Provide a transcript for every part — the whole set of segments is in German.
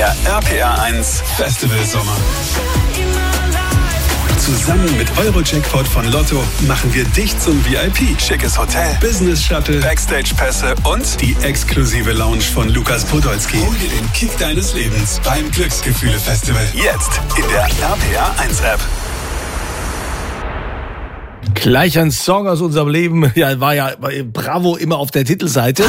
Der RPR 1 Festival Sommer. Zusammen mit Euro-Jackpot von Lotto machen wir dich zum VIP. Schickes Hotel, Business-Shuttle, Backstage-Pässe und die exklusive Lounge von Lukas Podolski. Hol dir den Kick deines Lebens beim Glücksgefühle-Festival. Jetzt in der RPR 1 App. Gleich ein Song aus unserem Leben. Ja, war ja bei Bravo immer auf der Titelseite.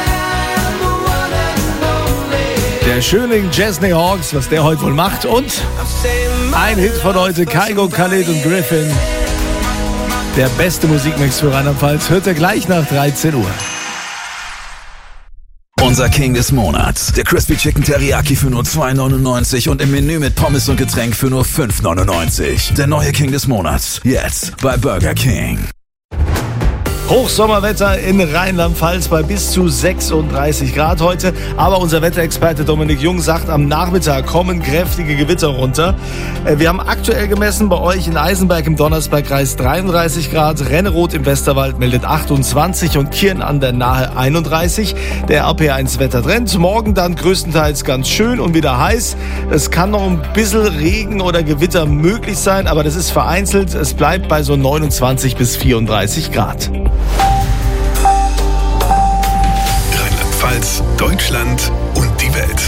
Der Schönling Chesney Hawkes, was der heute wohl macht. Und ein Hit von heute, Kygo, Khaled und Griffin. Der beste Musikmix für Rheinland-Pfalz hört ihr gleich nach 13 Uhr. Unser King des Monats. Der Crispy Chicken Teriyaki für nur 2,99 und im Menü mit Pommes und Getränk für nur 5,99. Der neue King des Monats. Jetzt bei Burger King. Hochsommerwetter in Rheinland-Pfalz bei bis zu 36 Grad heute. Aber unser Wetterexperte Dominik Jung sagt, am Nachmittag kommen kräftige Gewitter runter. Wir haben aktuell gemessen bei euch in Eisenberg im Donnersbergkreis 33 Grad. Renneroth im Westerwald meldet 28 und Kirn an der Nahe 31. Der RPR1 Wettertrend. Morgen dann größtenteils ganz schön und wieder heiß. Es kann noch ein bisschen Regen oder Gewitter möglich sein, aber das ist vereinzelt. Es bleibt bei so 29 bis 34 Grad. Rheinland-Pfalz, Deutschland und die Welt.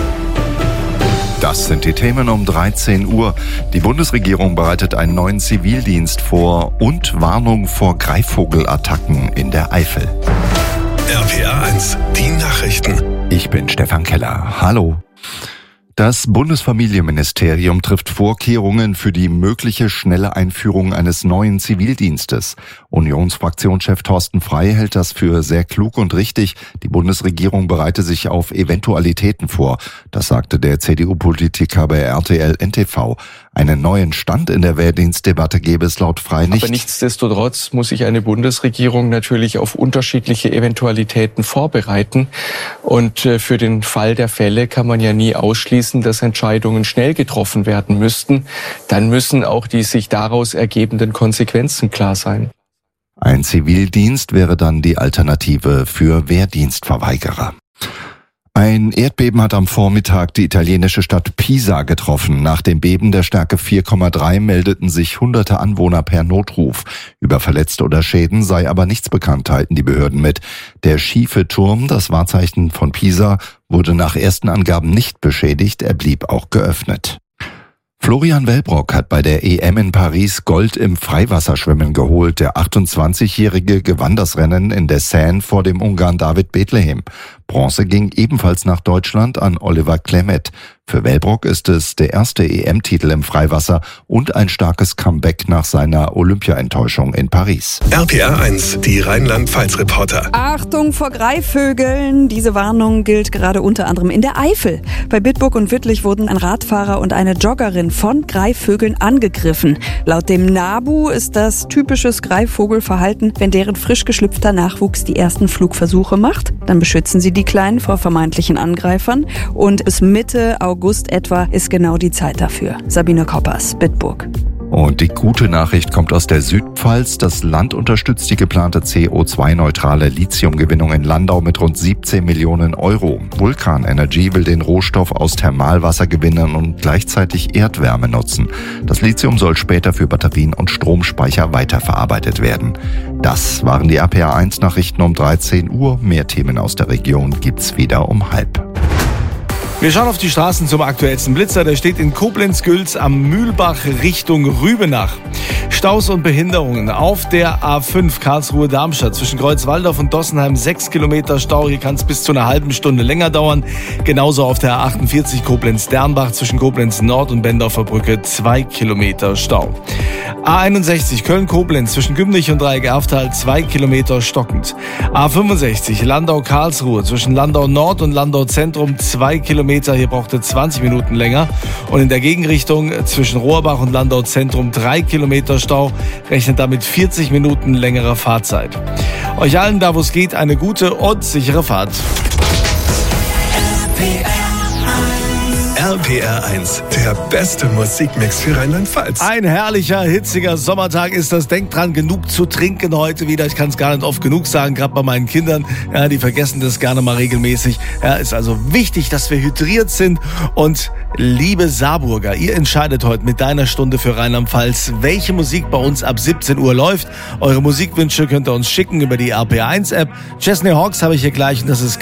Das sind die Themen um 13 Uhr. Die Bundesregierung bereitet einen neuen Zivildienst vor und Warnung vor Greifvogelattacken in der Eifel. RPR 1, die Nachrichten. Ich bin Stefan Keller. Hallo. Das Bundesfamilienministerium trifft Vorkehrungen für die mögliche schnelle Einführung eines neuen Zivildienstes. Unionsfraktionschef Thorsten Frey hält das für sehr klug und richtig. Die Bundesregierung bereite sich auf Eventualitäten vor. Das sagte der CDU-Politiker bei RTL NTV. Einen neuen Stand in der Wehrdienstdebatte gäbe es laut Frey nicht. Aber nichtsdestotrotz muss sich eine Bundesregierung natürlich auf unterschiedliche Eventualitäten vorbereiten. Und für den Fall der Fälle kann man ja nie ausschließen, dass Entscheidungen schnell getroffen werden müssten. Dann müssen auch die sich daraus ergebenden Konsequenzen klar sein. Ein Zivildienst wäre dann die Alternative für Wehrdienstverweigerer. Ein Erdbeben hat am Vormittag die italienische Stadt Pisa getroffen. Nach dem Beben der Stärke 4,3 meldeten sich hunderte Anwohner per Notruf. Über Verletzte oder Schäden sei aber nichts bekannt, teilten die Behörden mit. Der schiefe Turm, das Wahrzeichen von Pisa, wurde nach ersten Angaben nicht beschädigt, er blieb auch geöffnet. Florian Wellbrock hat bei der EM in Paris Gold im Freiwasserschwimmen geholt. Der 28-Jährige gewann das Rennen in der Seine vor dem Ungarn David Bethlehem. Bronze ging ebenfalls nach Deutschland an Oliver Klemet. Für Wellbrock ist es der erste EM-Titel im Freiwasser und ein starkes Comeback nach seiner Olympia-Enttäuschung in Paris. RPR 1, die Rheinland-Pfalz-Reporter. Achtung vor Greifvögeln. Diese Warnung gilt gerade unter anderem in der Eifel. Bei Bitburg und Wittlich wurden ein Radfahrer und eine Joggerin von Greifvögeln angegriffen. Laut dem NABU ist das typisches Greifvogelverhalten, wenn deren frisch geschlüpfter Nachwuchs die ersten Flugversuche macht. Dann beschützen sie die Kleinen vor vermeintlichen Angreifern. Und bis Mitte August etwa ist genau die Zeit dafür. Sabine Koppers, Bitburg. Und die gute Nachricht kommt aus der Südpfalz. Das Land unterstützt die geplante CO2-neutrale Lithiumgewinnung in Landau mit rund 17 Millionen Euro. Vulcan Energy will den Rohstoff aus Thermalwasser gewinnen und gleichzeitig Erdwärme nutzen. Das Lithium soll später für Batterien und Stromspeicher weiterverarbeitet werden. Das waren die RPR 1 Nachrichten um 13 Uhr. Mehr Themen aus der Region gibt's wieder um 12:30. Wir schauen auf die Straßen zum aktuellsten Blitzer. Der steht in Koblenz-Gülz am Mühlbach Richtung Rübenach. Staus und Behinderungen auf der A5 Karlsruhe-Darmstadt zwischen Kreuzwaldorf und Dossenheim 6 Kilometer Stau. Hier kann es bis zu einer halben Stunde länger dauern. Genauso auf der A48 Koblenz-Dernbach zwischen Koblenz-Nord und Bendorfer Brücke 2 Kilometer Stau. A61 Köln-Koblenz zwischen Gümnich und Dreieck-Erftal 2 Kilometer stockend. A65 Landau-Karlsruhe zwischen Landau-Nord und Landau-Zentrum 2 Kilometer. Hier braucht es 20 Minuten länger. Und in der Gegenrichtung zwischen Rohrbach und Landau-Zentrum 3 Kilometer Stau. Rechnet damit 40 Minuten längerer Fahrzeit. Euch allen, da wo es geht, eine gute und sichere Fahrt. RPR1, der beste Musikmix für Rheinland-Pfalz. Ein herrlicher, hitziger Sommertag ist das. Denkt dran, genug zu trinken heute wieder. Ich kann es gar nicht oft genug sagen, gerade bei meinen Kindern. Ja, die vergessen das gerne mal regelmäßig. Ja, ist also wichtig, dass wir hydriert sind. Und liebe Saarburger, ihr entscheidet heute mit deiner Stunde für Rheinland-Pfalz, welche Musik bei uns ab 17 Uhr läuft. Eure Musikwünsche könnt ihr uns schicken über die RPR1-App. Chesney Hawks habe ich hier gleich und das ist